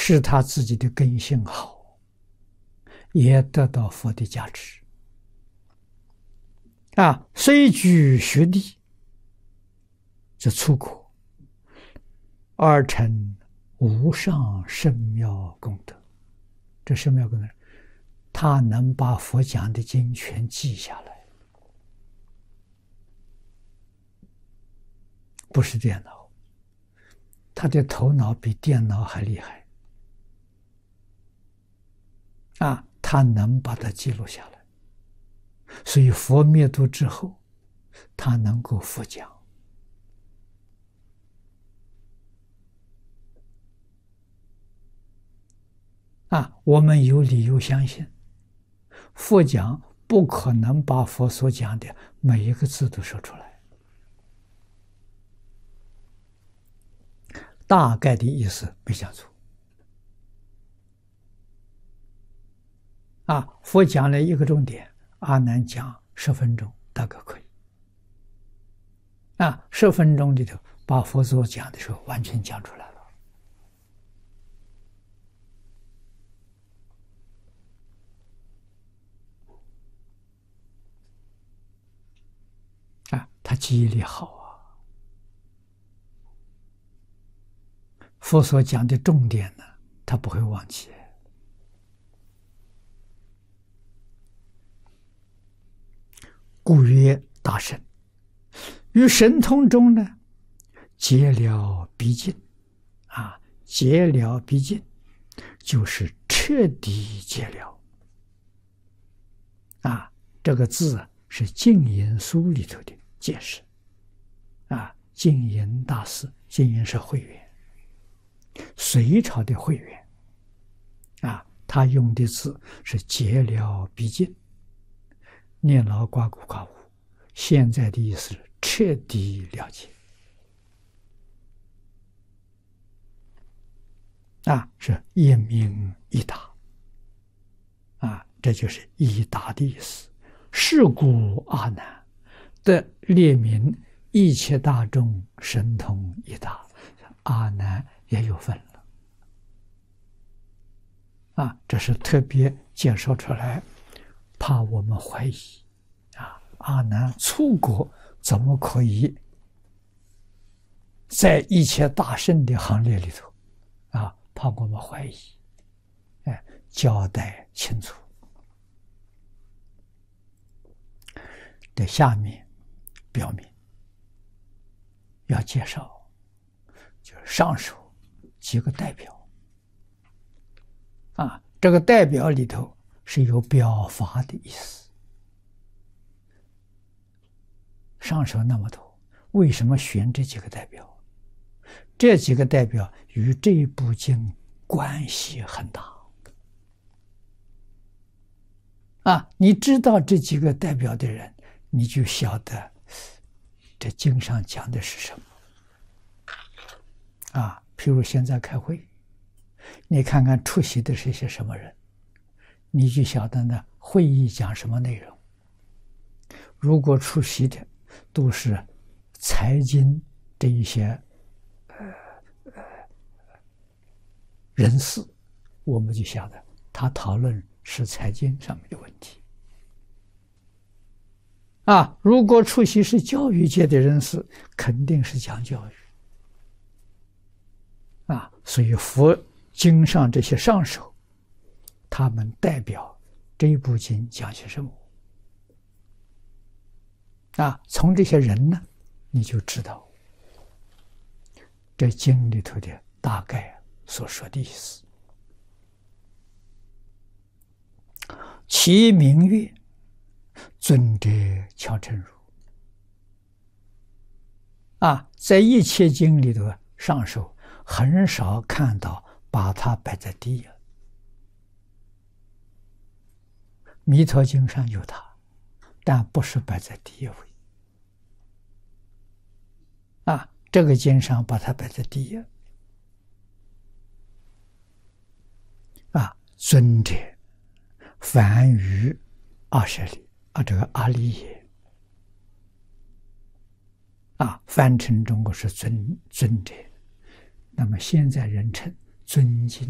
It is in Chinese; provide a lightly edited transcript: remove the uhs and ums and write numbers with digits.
是他自己的根性好，也得到佛的加持。虽居学地，这出国而成无上甚妙功德。这甚妙功德，他能把佛讲的经全记下来，不是电脑，他的头脑比电脑还厉害。他能把它记录下来，所以佛灭度之后，他能够复讲。我们有理由相信，佛讲不可能把佛所讲的每一个字都说出来，大概的意思没讲错。佛讲了一个重点，阿难讲10分钟，大概可以。10分钟里头把佛所讲的时候完全讲出来了。他记忆力好啊，佛所讲的重点呢，他不会忘记。故曰大圣，于神通中呢，解了毕竟。解了毕竟，就是彻底解了。这个字是净言书里头的解释。净言大师，净言是慧远，隋朝的慧远。他用的字是解了毕竟。念牢刮骨刮无，现在的意思是彻底了解。是一明一达。这就是一达的意思。是故阿难得列名一切大众神通一达，阿难也有份了。这是特别介绍出来，怕我们怀疑。阿难出国怎么可以在一切大圣的行列里头？怕我们怀疑。交代清楚。在下面表明要介绍，就是上首几个代表。这个代表里头是有表法的意思。上首那么多，为什么选这几个代表？这几个代表与这部经关系很大。你知道这几个代表的人，你就晓得这经上讲的是什么。譬如现在开会，你看看出席的是些什么人，你就晓得呢会议讲什么内容。如果出席的都是财经这一些人士，我们就晓得他讨论是财经上面的问题。如果出席是教育界的人士，肯定是讲教育。所以佛经上这些上首，他们代表这部经讲些什么。从这些人呢，你就知道这经里头的大概所说的意思。其名曰尊者乔成如。在一切经里头，上首很少看到把它摆在第一。弥陀经上有它，但不是摆在第一位。这个经上把它摆在第一。尊者凡于20里，这个阿里也。翻成中国是尊者，那么现在人称尊敬